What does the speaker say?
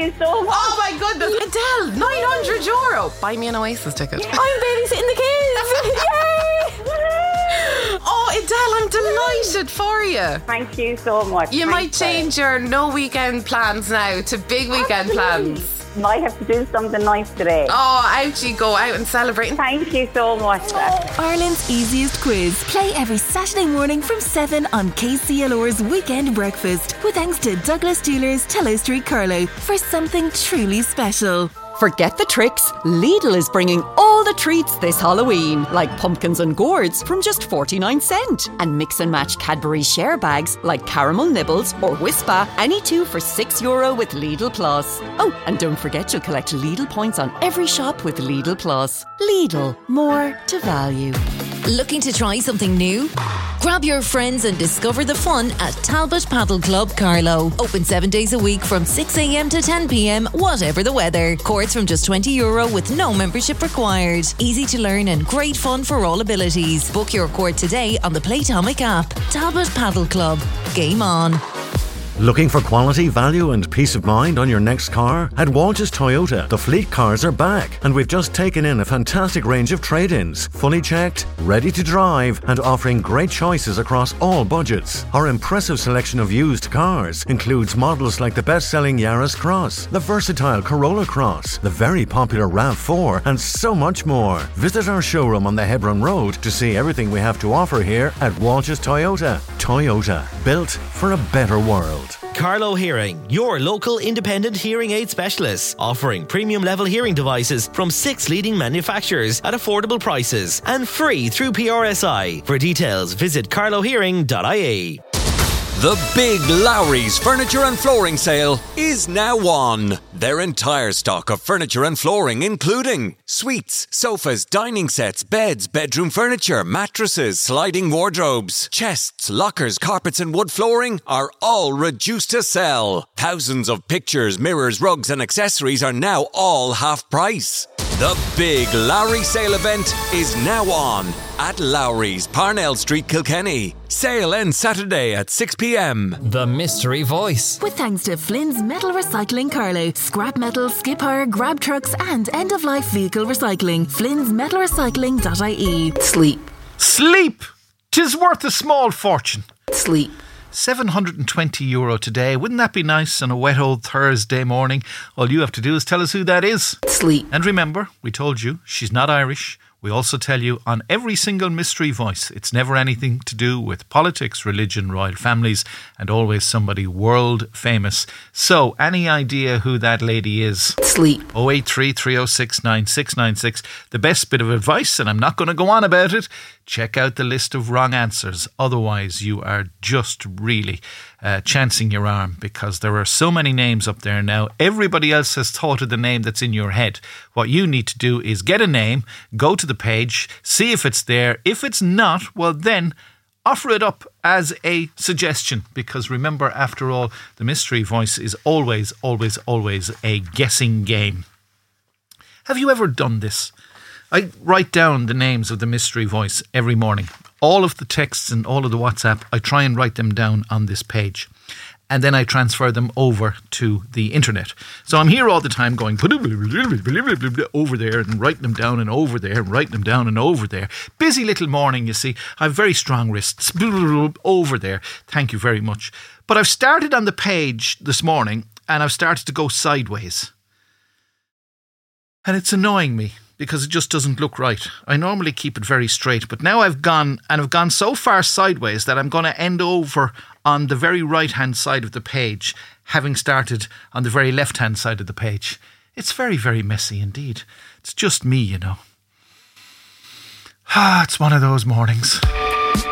you so much. Oh my goodness, Adele, €900. Buy me an Oasis ticket. I'm babysitting the kids. Yay! Oh, Adele, I'm delighted for you. Thank you so much. You might Thanks, change your no weekend plans now to big weekend plans. Might have to do something nice today. Oh, out you go, out and celebrate. Thank you so much. Ireland's easiest quiz. Play every Saturday morning from 7 on KCLR's Weekend Breakfast. With thanks to Douglas Jewelers, Tellow Street, Carlow, for something truly special. Forget the tricks. Lidl is bringing all the treats this Halloween, like pumpkins and gourds from just 49¢. And mix and match Cadbury share bags like caramel nibbles or Whispa, any two for €6 with Lidl Plus. Oh, and don't forget you'll collect Lidl points on every shop with Lidl Plus. Lidl, more to value. Looking to try something new? Grab your friends and discover the fun at Talbot Paddle Club Carlow. Open 7 days a week from 6 a.m. to 10 p.m, whatever the weather. Courts from just €20 with no membership required. Easy to learn and great fun for all abilities. Book your court today on the Playtomic app. Talbot Paddle Club. Game on. Looking for quality, value and peace of mind on your next car? At Walsh's Toyota, the fleet cars are back and we've just taken in a fantastic range of trade-ins. Fully checked, ready to drive and offering great choices across all budgets. Our impressive selection of used cars includes models like the best-selling Yaris Cross, the versatile Corolla Cross, the very popular RAV4 and so much more. Visit our showroom on the Hebron Road to see everything we have to offer here at Walsh's Toyota. Toyota, built for a better world. Carlow Hearing, your local independent hearing aid specialist, offering premium level hearing devices from 6 leading manufacturers at affordable prices and free through PRSI. For details, visit carlowhearing.ie. The Big Lowry's Furniture and Flooring Sale is now on. Their entire stock of furniture and flooring, including suites, sofas, dining sets, beds, bedroom furniture, mattresses, sliding wardrobes, chests, lockers, carpets and wood flooring are all reduced to sell. Thousands of pictures, mirrors, rugs and accessories are now all half price. The Big Lowry Sale event is now on at Lowry's, Parnell Street, Kilkenny. Sale ends Saturday at 6 p.m. The Mystery Voice. With thanks to Flynn's Metal Recycling Carlow, scrap metal, skip hire, grab trucks and end-of-life vehicle recycling. Flynn'sMetalRecycling.ie. Sleep. Sleep! 'Tis worth a small fortune. Sleep. €720 today. Wouldn't that be nice on a wet old Thursday morning? All you have to do is tell us who that is. Sleep. And remember, we told you, she's not Irish. We also tell you on every single Mystery Voice, it's never anything to do with politics, religion, royal families, and always somebody world famous. So, any idea who that lady is? Sleep. 083 306 9696. The best bit of advice, and I'm not going to go on about it, check out the list of wrong answers. Otherwise, you are just really chancing your arm, because there are so many names up there now. Everybody else has thought of the name that's in your head. What you need to do is get a name, go to the page, see if it's there. If it's not, well then offer it up as a suggestion, because remember, after all, the Mystery Voice is always, always, always a guessing game. Have you ever done this? I write down the names of the Mystery Voice every morning. All of the texts and all of the WhatsApp, I try and write them down on this page. And then I transfer them over to the internet. So I'm here all the time going over there and writing them down and over there and writing them down and over there. Busy little morning, you see. I have very strong wrists. Over there. Thank you very much. But I've started on the page this morning and I've started to go sideways. And it's annoying me, because it just doesn't look right. I normally keep it very straight, but now I've gone so far sideways that I'm going to end over on the very right-hand side of the page, having started on the very left-hand side of the page. It's very, very messy indeed. It's just me, you know. It's one of those mornings.